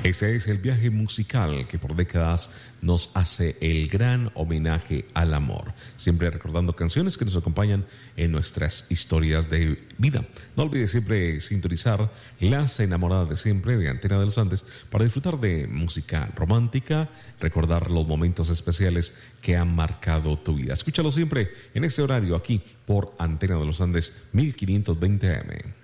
Ese es el viaje musical que por décadas nos hace el gran homenaje al amor, siempre recordando canciones que nos acompañan en nuestras historias de vida. No olvides siempre sintonizar Las Enamoradas de Siempre de Antena de los Andes para disfrutar de música romántica, recordar los momentos especiales que han marcado tu vida. Escúchalo siempre en este horario aquí por Antena de los Andes 1520 AM.